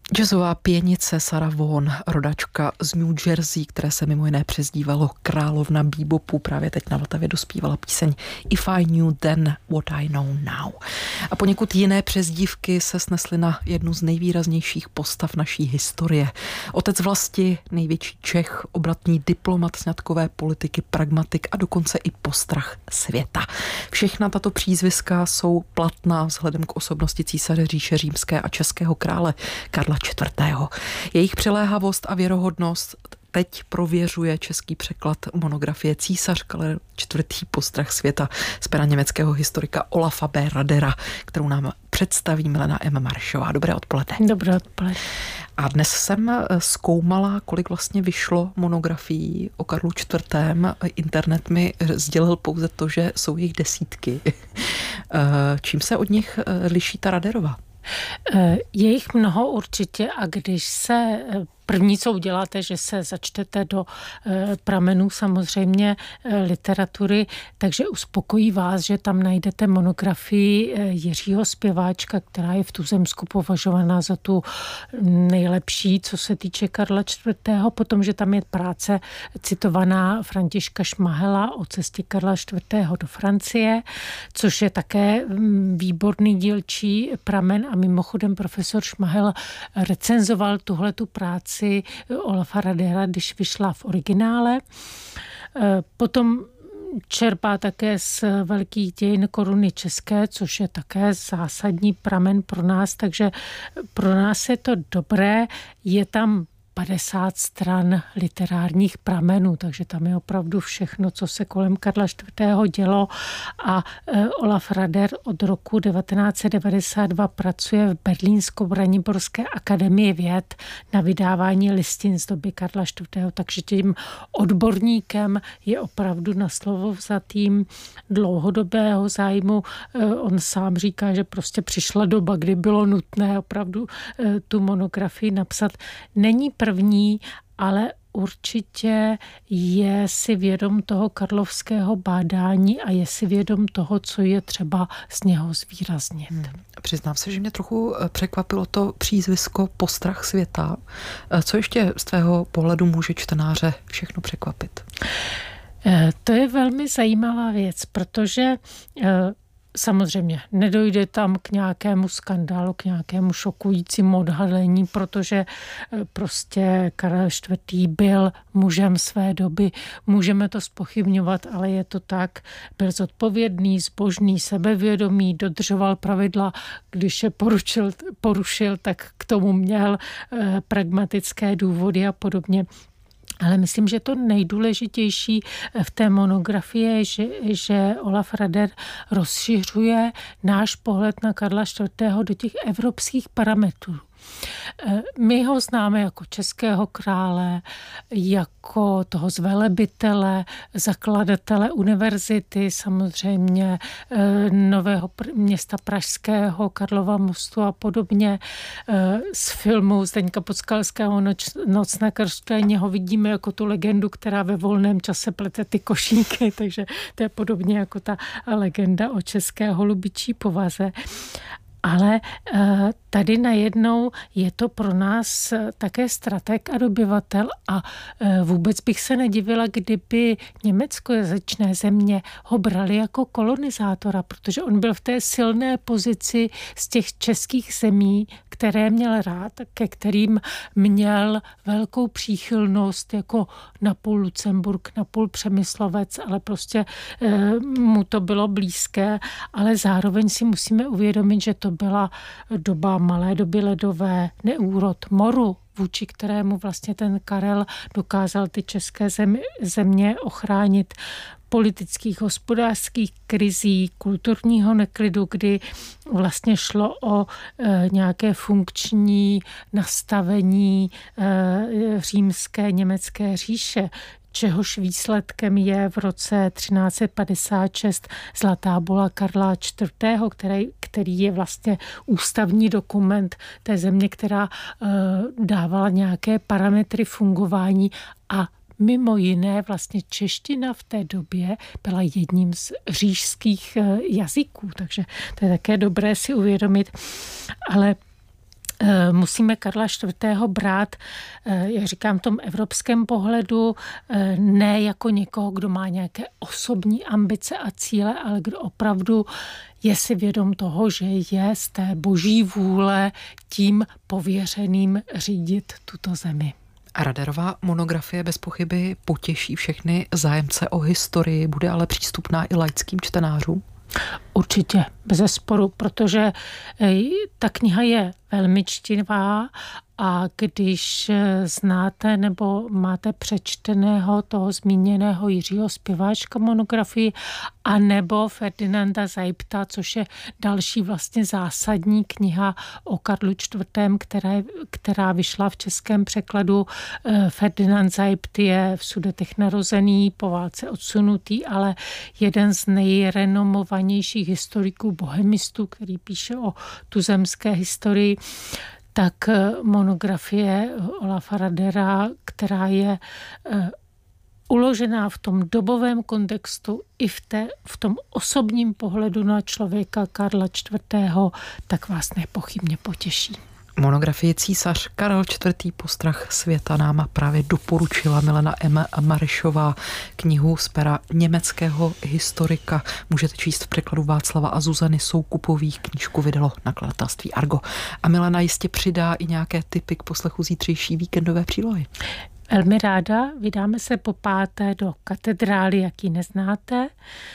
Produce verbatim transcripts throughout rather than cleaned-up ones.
Jazzová pěnice Sarah Vaughan, rodačka z New Jersey, které se mimo jiné přezdívalo královna bebopu, právě teď na Vltavě dospívala píseň If I Knew Then What I Know Now. A poněkud jiné přezdívky se snesly na jednu z nejvýraznějších postav naší historie. Otec vlasti, největší Čech, obratný diplomat sňatkové politiky, pragmatik a dokonce i postrach světa. Všechna tato přízviska jsou platná vzhledem k osobnosti císaře říše římské a českého krále Karla čtvrtého. Jejich přiléhavost a věrohodnost teď prověřuje český překlad monografie Císař Karel čtvrtý. Postrach světa z pera německého historika Olafa B. Radera, kterou nám představí Milena M. Maršová. Dobré odpoledne. Dobré odpoledne. A dnes jsem zkoumala, kolik vlastně vyšlo monografií o Karlu čtvrtém. Internet mi sdělil pouze to, že jsou jich desítky. Čím se od nich liší ta Raderova? Je jich mnoho určitě a když se první, co uděláte, že se začtete do e, pramenů samozřejmě e, literatury, takže uspokojí vás, že tam najdete monografii e, Jiřího Zpěváčka, která je v tuzemsku považovaná za tu nejlepší, co se týče Karla čtvrtého. Potom, že tam je práce citovaná Františka Šmahela o cestě Karla čtvrtého do Francie, což je také výborný dílčí pramen a mimochodem profesor Šmahel recenzoval tuhletu práci Olafa Radera, když vyšla v originále. Potom čerpá také z velkých dějin Koruny české, což je také zásadní pramen pro nás, takže pro nás je to dobré. Je tam padesát stran literárních pramenů, takže tam je opravdu všechno, co se kolem Karla čtvrtého dělo a Olaf Rader od roku devatenáct set devadesát dva pracuje v Berlínsko-Braniborské akademii věd na vydávání listin z doby Karla čtvrtého, takže tím odborníkem je opravdu na slovo vzatým dlouhodobého zájmu. On sám říká, že prostě přišla doba, kdy bylo nutné opravdu tu monografii napsat. Není první, ale určitě je si vědom toho karlovského bádání a je si vědom toho, co je třeba z něho zvýraznit. Hmm. Přiznám se, že mě trochu překvapilo to přízvisko Postrach světa. Co ještě z tvého pohledu může čtenáře všechno překvapit? To je velmi zajímavá věc, protože samozřejmě nedojde tam k nějakému skandálu, k nějakému šokujícímu odhalení, protože prostě Karel čtvrtý. byl mužem své doby. Můžeme to zpochybňovat, ale je to tak. Byl zodpovědný, zbožný, sebevědomý, dodržoval pravidla. Když je porušil, porušil, tak k tomu měl pragmatické důvody a podobně. Ale myslím, že to nejdůležitější v té monografii je, že, že Olaf Rader rozšiřuje náš pohled na Karla čtvrtého. do těch evropských parametrů. My ho známe jako českého krále, jako toho zvelebitele, zakladatele univerzity, samozřejmě nového města pražského, Karlova mostu a podobně. Z filmu Zdeňka Podskalského Noc, Noc na Karlštejně ho vidíme jako tu legendu, která ve volném čase plete ty košíky, takže to je podobně jako ta legenda o české holubičí povaze. Ale tady najednou je to pro nás také strateg a dobyvatel a vůbec bych se nedivila, kdyby německojazyčné země ho brali jako kolonizátora, protože on byl v té silné pozici z těch českých zemí, které měl rád, ke kterým měl velkou příchylnost jako napůl Lucemburk, napůl Přemyslovec, ale prostě mu to bylo blízké, ale zároveň si musíme uvědomit, že to byla doba malé doby ledové, neúrod moru, vůči kterému vlastně ten Karel dokázal ty české zemi, země ochránit, politických, hospodářských krizí, kulturního neklidu, kdy vlastně šlo o e, nějaké funkční nastavení e, římské německé říše, čehož výsledkem je v roce třináct set padesát šest Zlatá bula Karla čtvrtého., který, který je vlastně ústavní dokument té země, která e, dávala nějaké parametry fungování a mimo jiné vlastně čeština v té době byla jedním z říšských jazyků, takže to je také dobré si uvědomit. Ale Musíme Karla čtvrtého brát, jak říkám, v tom evropském pohledu, ne jako někoho, kdo má nějaké osobní ambice a cíle, ale kdo opravdu je si vědom toho, že je z té boží vůle tím pověřeným řídit tuto zemi. Raderová monografie bez pochyby potěší všechny zájemce o historii, bude ale přístupná i laickým čtenářům? Určitě, bezesporu, protože ta kniha je velmi čtivá a když znáte nebo máte přečteného toho zmíněného Jiřího Spěváčka monografii a nebo Ferdinanda Zajpta, což je další vlastně zásadní kniha o Karlu čtvrtém, které, která vyšla v českém překladu. Ferdinand Zajpt je v Sudetech narozený, po válce odsunutý, ale jeden z nejrenomovanějších historiků bohemistů, který píše o tuzemské historii, tak monografie Olafa Radera, která je uložená v tom dobovém kontextu i v, té, v tom osobním pohledu na člověka Karla čtvrtého, tak vás nepochybně potěší. Monografii Císař Karel čtvrtý. Postrach světa nám právě doporučila Milena M. Marešová, knihu z pera německého historika. Můžete číst v překladu Václava a Zuzany Soukupových, knížku vydalo nakladatelství Argo. A Milena jistě přidá i nějaké tipy k poslechu zítřejší víkendové přílohy. Velmi ráda, vydáme se po páté do katedrály, jak ji neznáte.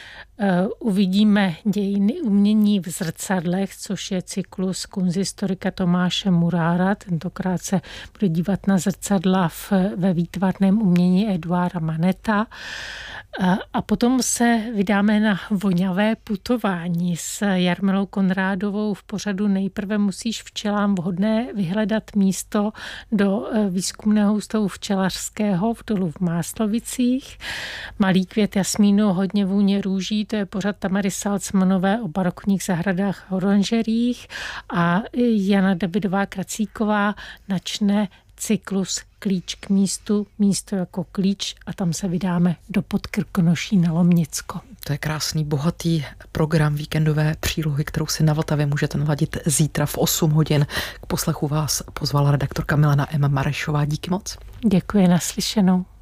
Uvidíme dějiny umění v zrcadlech, což je cyklus kunsthistorika Tomáše Murára. Tentokrát se bude dívat na zrcadla v, ve výtvarném umění Eduarda Maneta. A potom se vydáme na voňavé putování s Jarmilou Konrádovou v pořadu Nejprve musíš včelám vhodné vyhledat místo do výzkumného ústavu včelařského v Dolu v Máslovicích. Malý květ jasmínu, hodně vůně růží, to je pořad Tamary Salcmanové o barokních zahradách a oranžerích a Jana Davidová Kracíková načne cyklus Klíč k místu, místo jako klíč a tam se vydáme do Podkrkonoší na Lomnicko. To je krásný, bohatý program víkendové přílohy, kterou si na Vltavě můžete naladit zítra v osm hodin. K poslechu vás pozvala redaktorka Milena M. Marešová. Díky moc. Děkuji, naslyšenou.